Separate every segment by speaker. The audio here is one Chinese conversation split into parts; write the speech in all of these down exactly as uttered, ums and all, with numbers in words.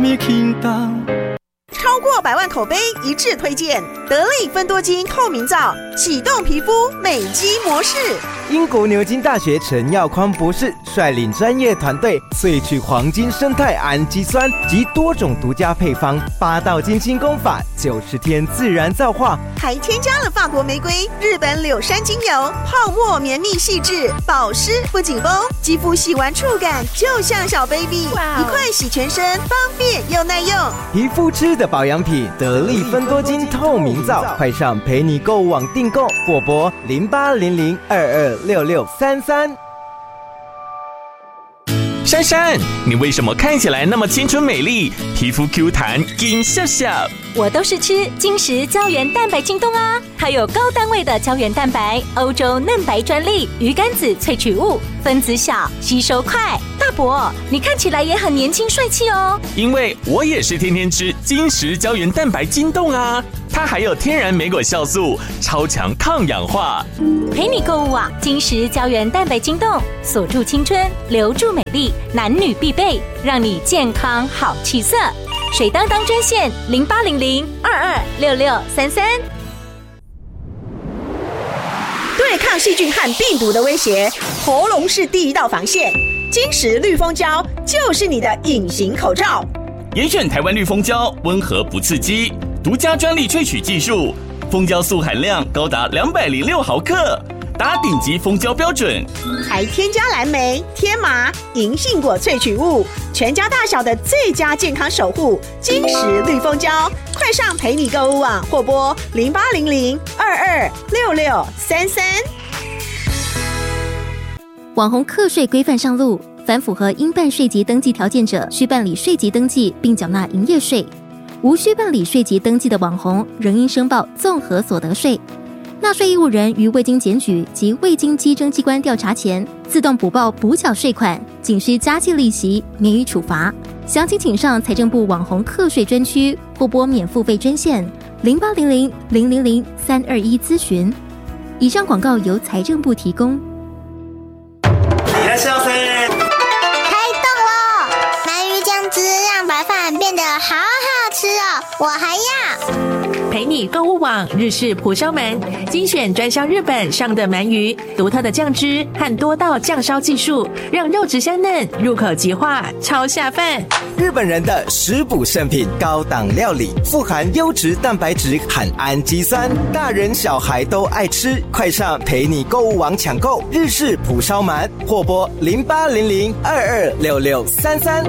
Speaker 1: 物轻重。
Speaker 2: 超过百万口碑一致推荐，得力芬多精透明皂，启动皮肤美肌模式。
Speaker 3: 英国牛津大学陈耀匡博士率领专业团队萃取黄金生态氨基酸及多种独家配方，八道精心工法，九十天自然皂化，
Speaker 2: 还添加了法国玫瑰、日本柳杉精油，泡沫绵密细致，保湿不紧绷，肌肤洗完触感就像小 baby， 一块洗全身，方便又耐用。
Speaker 3: 皮肤吃的保养品，得力芬多精透明皂，快上陪你购物网订购，或拨零八零零二二六六三三。
Speaker 4: 珊珊，你为什么看起来那么青春美丽，皮肤 Q 弹金笑笑？
Speaker 5: 我都是吃金石胶原蛋白京东啊，还有高单位的胶原蛋白，欧洲嫩白专利，鱼肝子萃取物，分子小，吸收快。大伯，你看起来也很年轻帅气哦。
Speaker 4: 因为我也是天天吃金石胶原蛋白京东啊，它还有天然莓果酵素，超强抗氧化。
Speaker 5: 陪你购物网，金石胶原蛋白京东，锁住青春，留住美丽，男女必备，让你健康好气色。水当当专线零八零零二二六六三三。
Speaker 2: 对抗细菌和病毒的威胁，喉咙是第一道防线。金石绿蜂胶就是你的隐形口罩。
Speaker 4: 严选台湾绿蜂胶，温和不刺激，独家专利萃取技术，蜂胶素含量高达两百零六毫克，达顶级蜂胶标准，
Speaker 2: 还添加蓝莓、天麻、银杏果萃取物，全家大小的最佳健康守护。金石绿蜂胶，快上陪你购物网或拨零八零零二二六六三三。
Speaker 6: 网红课税规范上路，凡符合应办税籍登记条件者，需办理税籍登记并缴纳营业税；无需办理税籍登记的网红，仍应申报综合所得税。纳税义务人于未经检举及未经稽征机关调查前，自动补报补缴税款，仅需加计利息，免予处罚。详情请上财政部网红课税专区或拨免付费专线零八零零零零零三二一咨询。以上广告由财政部提供。
Speaker 7: 开动了！鳗鱼酱汁让白饭变得好好吃哦，我还要。
Speaker 8: 陪你购物网日式蒲烧鳗，精选专销日本上的鳗鱼，独特的酱汁和多道酱烧技术，让肉质香嫩，入口即化，超下饭。
Speaker 3: 日本人的食补圣品，高档料理，富含优质蛋白质和氨基酸，大人小孩都爱吃。快上陪你购物网抢购日式蒲烧鳗，或拨零八零零二二六六三三。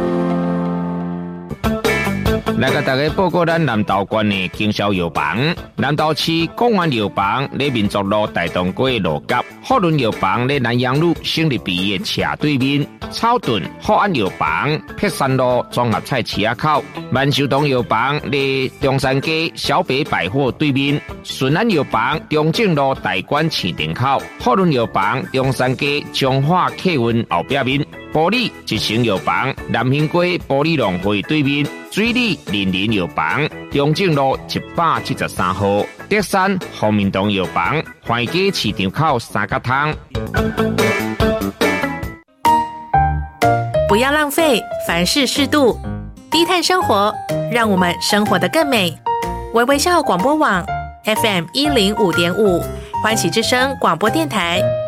Speaker 9: 来甲大家报告咱南投县的经销药房，南投市公安药房在民族路大东街路角，福伦药房在南阳路省立病院斜对面，草屯福安药房碧山路综合菜市仔口，万寿堂药房在中山街小北百货对面，顺安药房中正路大馆市场口，福伦药房中山街中华客运后壁面，玻璃一成药房南兴街玻璃农会对面。水里林林药房，中正路一百七十三号，德山福民堂药房，环街市场口三角汤。
Speaker 8: 不要浪费，凡事适度，低碳生活，让我们生活得更美。微微笑广播网 F M 一零五点五，欢喜之声广播电台。